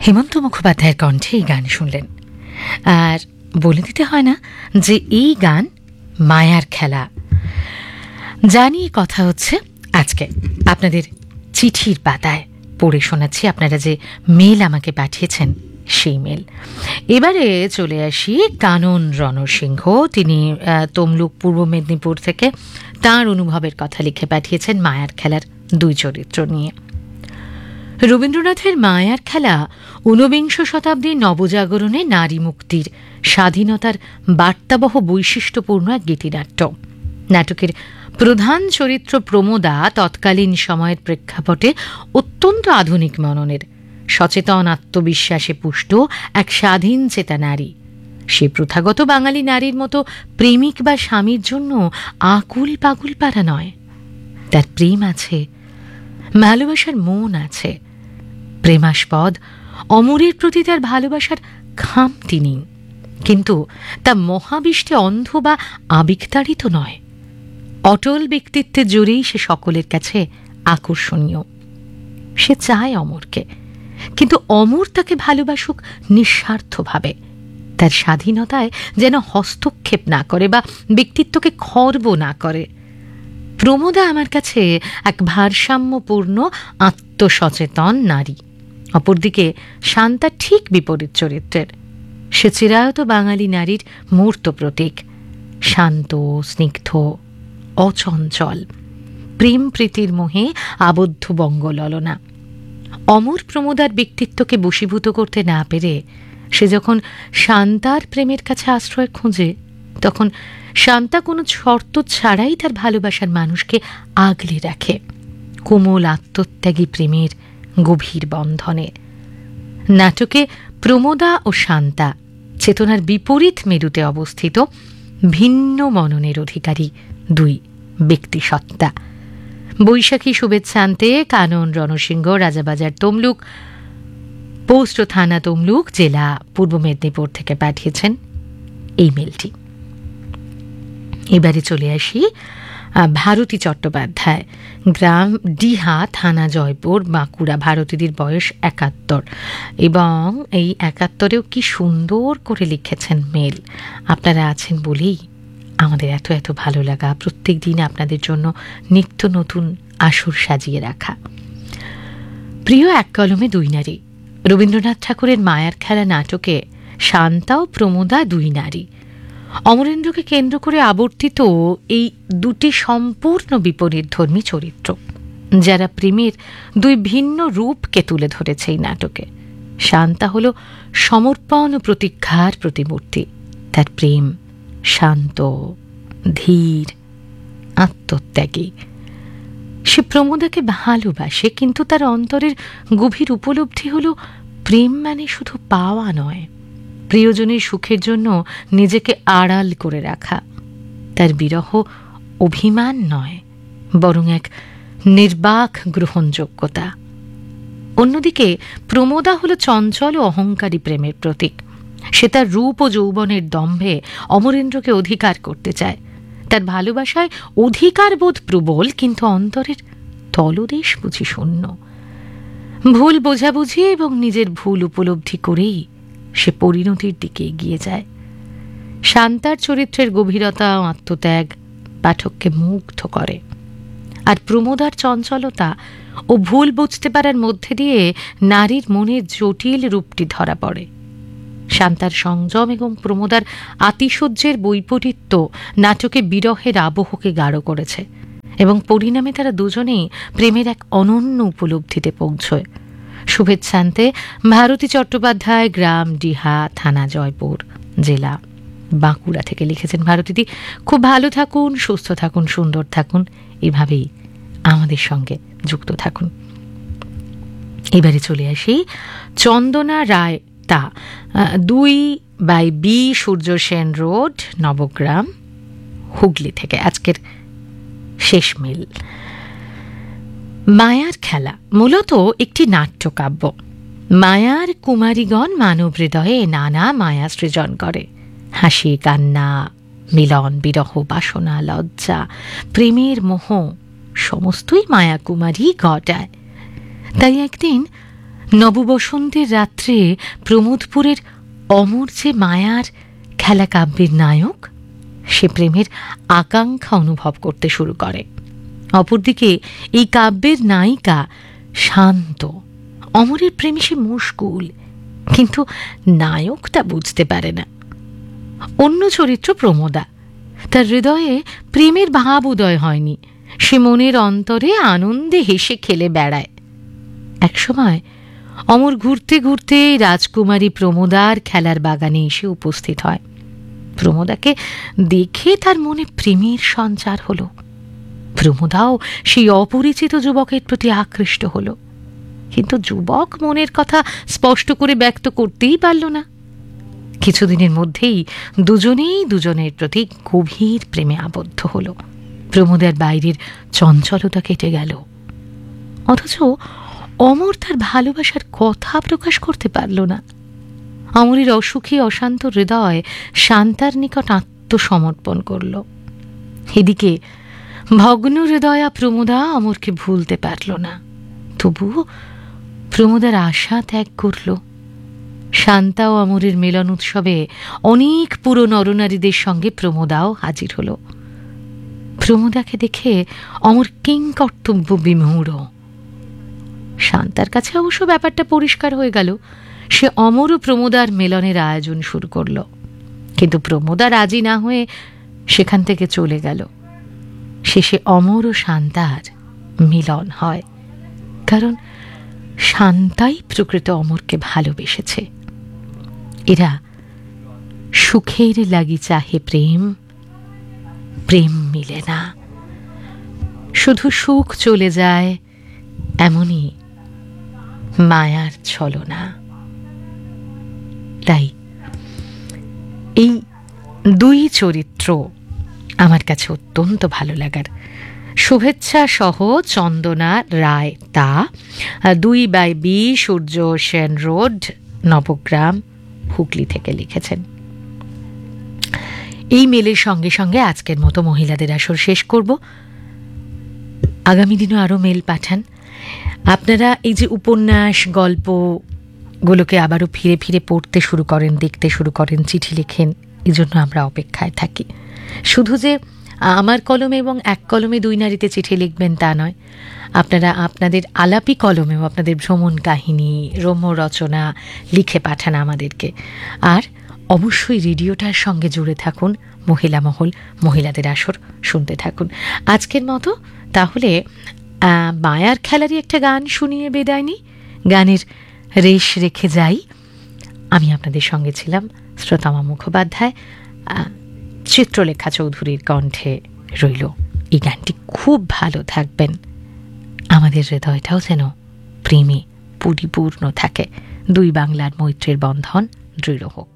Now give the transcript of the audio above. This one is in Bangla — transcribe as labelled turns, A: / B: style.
A: হেমন্ত মুখোপাধ্যায়ের কণ্ঠে এই গান শুনলেন। আর বলে দিতে হয় না যে এই গান মায়ার খেলা। জানি কথা হচ্ছে আজকে আপনাদের চিঠির পাতায় পড়ে শোনাচ্ছি আপনারা যে মেল আমাকে পাঠিয়েছেন সেই মেল। এবারে চলে আসি কানন রণসিংহ। তিনি তমলুক পূর্ব মেদিনীপুর থেকে তাঁর অনুভবের কথা লিখে পাঠিয়েছেন মায়ার খেলার দুই চরিত্র নিয়ে। রবীন্দ্রনাথের মায়ার খেলা ঊনবিংশ শতাব্দীর নবজাগরণে নারী মুক্তির স্বাধীনতার বার্তাবহ বৈশিষ্ট্যপূর্ণ এক গীতিনাট্য। নাটকের প্রধান চরিত্র প্রমোদা তৎকালীন সময়ের প্রেক্ষাপটে অত্যন্ত আধুনিক মননের, সচেতন আত্মবিশ্বাসে পুষ্ট এক স্বাধীন চেতা নারী। সে প্রথাগত বাঙালি নারীর মতো প্রেমিক বা স্বামীর জন্য আকুল পাগুল পারা নয়। তার প্রেম আছে, ভালোবাসার মন আছে, প্রেমাস্পদ অমরের প্রতি তার ভালোবাসার খামতি নেই, কিন্তু তা মহাবিষ্টে অন্ধ বা আবেগতাড়িত নয়। অটল ব্যক্তিত্বের জোরেই সে সকলের কাছে আকর্ষণীয়। সে চায় অমরকে, কিন্তু অমর তাকে ভালোবাসুক নিঃস্বার্থভাবে, তার স্বাধীনতায় যেন হস্তক্ষেপ না করে বা ব্যক্তিত্বকে খর্ব না করে। প্রমোদা আমার কাছে এক ভারসাম্যপূর্ণ আত্মসচেতন নারী। অপরদিকে শান্তা ঠিক বিপরীত চরিত্রের। সে চিরায়ত বাঙালি নারীর মূর্ত প্রতীক, শান্ত, স্নিগ্ধ, অচঞ্চল, প্রেম প্রীতির মোহে আবদ্ধ বঙ্গললনা। অমর প্রমোদার ব্যক্তিত্বকে বশীভূত করতে না পেরে সে যখন শান্তার প্রেমের কাছে আশ্রয় খোঁজে, তখন শান্তা কোনো শর্ত ছাড়াই তার ভালোবাসার মানুষকে আগলে রাখে কোমল আত্মত্যাগী প্রেমের গভীর বন্ধনে। নাটকে প্রমোদা ও শান্তা চেতনার বিপরীত মেরুতে অবস্থিত ভিন্ন মননের অধিকারী দুই ব্যক্তিসত্তা। বৈশাখী শুভেচ্ছান্তে কানন রণসিংহ, রাজাবাজার, তমলুক, পোস্ট থানা তমলুক, জেলা পূর্ব মেদিনীপুর থেকে পাঠিয়েছেন এই মেলটি। এবারে চলে আসি ভারতী চট্টোপাধ্যায়, গ্রাম ডিহা, থানা জয়পুর, বাঁকুড়া। ভারতীদের বয়স ৭১ এবং এই ৭১-এও কি সুন্দর করে লিখেছেন মেল। আপনারা আছেন বলেই আমাদের এত এত ভালো লাগা, প্রত্যেক দিন আপনাদের জন্য নিত্য নতুন আসর সাজিয়ে রাখা। প্রিয় এক কলমে দুই নারী। রবীন্দ্রনাথ ঠাকুরের মায়ার খেলা নাটকে শান্তা ও প্রমোদা দুই নারী। অমরেন্দ্রকে কেন্দ্র করে আবর্তিত এই দুটি সম্পূর্ণ বিপরীতধর্মী চরিত্র, যারা প্রেমের দুই ভিন্ন রূপকে তুলে ধরেছে এই নাটকে। শান্তা হল সমর্পণ ও প্রতীক্ষার প্রতিমূর্তি। তার প্রেম শান্ত, ধীর, আত্মত্যাগী। সে প্রমোদাকে ভালোবাসে, কিন্তু তার অন্তরের গভীর উপলব্ধি হল প্রেম মানে শুধু পাওয়া নয়, প্রিয়জনের সুখের জন্য নিজেকে আড়াল করে রাখা। তার বিরহ অভিমান নয়, বরং এক নির্বাক গ্রহণযোগ্যতা। অন্যদিকে প্রমোদা হল চঞ্চল ও অহংকারী প্রেমের প্রতীক। সে তার রূপ ও যৌবনের দম্ভে অমরেন্দ্রকে অধিকার করতে চায়। তার ভালোবাসায় অধিকার বোধ প্রবল, কিন্তু অন্তরের তলদেশ বুঝি শূন্য। ভুল বোঝাবুঝি এবং নিজের ভুল উপলব্ধি করেই সে পরিণতির দিকে এগিয়ে যায়। শান্তার চরিত্রের গভীরতা ও আত্মত্যাগ পাঠককে মুগ্ধ করে, আর প্রমোদার চঞ্চলতা ও ভুল বুঝতে পারার মধ্যে দিয়ে নারীর মনের জটিল রূপটি ধরা পড়ে। শান্তার সংযম এবং প্রমোদার আতিশয্যের বৈপরীত্য নাটকে বিরহের আবহকে গাঢ় করেছে, এবং পরিণামে তারা দুজনেই প্রেমের এক অনন্য উপলব্ধিতে পৌঁছয়। শুভেচ্ছান্তে ভারতী চট্টোপাধ্যায়, গ্রাম ডিহা, থানা জয়পুর, জেলা বাঁকুড়া থেকে লিখেছেন। ভারতীদি, খুব ভালো থাকুন, সুস্থ থাকুন, সুন্দর থাকুন, এভাবেই আমাদের সঙ্গে যুক্ত থাকুন। এবারে চলে আসি চন্দনা রায়, তা 2/B সূর্য সেন রোড, নবগ্রাম, হুগলি থেকে আজকের শেষ মেল। মায়ার খেলা মূলত একটি নাট্যকাব্য। মায়ার কুমারীগণ মানব হৃদয়ে নানা মায়া সৃজন করে। হাসি, কান্না, মিলন, বিরহ, বাসনা, লজ্জা, প্রেমের মোহ সমস্তই মায়া কুমারী ঘটায়। তাই একদিন নববসন্তের রাত্রে প্রমোদপুরের অমর যে মায়ার খেলা কাব্যের নায়ক, সে প্রেমের আকাঙ্ক্ষা অনুভব করতে শুরু করে। অপরদিকে এই কাব্যের নায়িকা শান্ত, অমরের প্রেমে সে মুশকুল, কিন্তু নায়কটা বুঝতে পারে না। অন্য চরিত্র প্রমোদা, তার হৃদয়ে প্রেমের ভাব উদয় হয়নি, সে মনের অন্তরে আনন্দে হেসে খেলে বেড়ায়। একসময় অমর ঘুরতে ঘুরতে রাজকুমারী প্রমোদার খেলার বাগানে এসে উপস্থিত হয়। প্রমোদাকে দেখে তার মনে প্রেমের সঞ্চার হলো। প্রমোদাও সেই অপরিচিত যুবকের প্রতি আকৃষ্ট হলো, কিন্তু যুবক মনের কথা স্পষ্ট করে ব্যক্ত করতেই পারল না। কিছুদিনের মধ্যেই দুজনেই দুজনের প্রতি গভীর প্রেমে আবদ্ধ হলো। প্রমোদের বাইরের চঞ্চলতা কেটে গেল, অথচ অমর তার ভালোবাসার কথা প্রকাশ করতে পারল না। অমরের অসুখী অশান্ত হৃদয় শান্তার নিকট আত্মসমর্পণ করল। এদিকে ভগ্ন হৃদয়া প্রমোদা অমরকে ভুলতে পারল না, তবুও প্রমোদার আশা ত্যাগ করল। শান্তা ও অমরের মিলন উৎসবে অনেক পুরো নরনারীদের সঙ্গে প্রমোদাও হাজির হল। প্রমোদাকে দেখে অমর কিংকর্তব্য বিমূঢ়। শান্তার কাছে অবশ্য ব্যাপারটা পরিষ্কার হয়ে গেল, সে অমর ও প্রমোদার মিলনের আয়োজন শুরু করল, কিন্তু প্রমোদা রাজি না হয়ে সেখান থেকে চলে গেল। শেষে অমর ও শান্তার মিলন হয়, কারণ শান্তাই প্রকৃত অমরকে ভালোবেসেছে। এরা সুখের লাগি চাহে প্রেম, প্রেম মিলে না, শুধু সুখ চলে যায়, এমনই মায়ার ছলনা। তাই এই দুই চরিত্র আমার কাছে অত্যন্ত ভালো লাগার। শুভেচ্ছা সহ চন্দনা রায়, তা 2/B, সূর্য সেন রোড, নবগ্রাম, হুগলি থেকে লিখেছেন। এই মেলের সঙ্গে সঙ্গে আজকের মতো মহিলাদের আসর শেষ করব। আগামী দিনও আরও মেল পাঠান। আপনারা এই যে উপন্যাস গল্পগুলোকে আবারও ফিরে ফিরে পড়তে শুরু করেন, দেখতে শুরু করেন, চিঠি লেখেন, এই জন্য আমরা অপেক্ষায় থাকি। শুধু যে আমার কলমে এবং এক কলমে দুই নারীতে চিঠি লিখবেন তা নয়, আপনারা আপনাদের আলাপি কলমেও আপনাদের ভ্রমণ কাহিনী, রম্য রচনা লিখে পাঠান আমাদেরকে। আর অবশ্যই রেডিওটার সঙ্গে জুড়ে থাকুন, মহিলা মহল, মহিলাদের আসর শুনতে থাকুন। আজকের মতো তাহলে মায়ার খেলারই একটা গান শুনিয়ে বিদায় নিই, গানের রেশ রেখে যাই। আমি আপনাদের সঙ্গে ছিলাম শ্রোতামা মুখোপাধ্যায়। চিত্রলেখা চৌধুরীর কণ্ঠে রইল এই গানটি। খুব ভালো থাকবেন, আমাদের হৃদয়টাও যেন প্রেমে পরিপূর্ণ থাকে। দুই বাংলার মৈত্রের বন্ধন দৃঢ় হোক।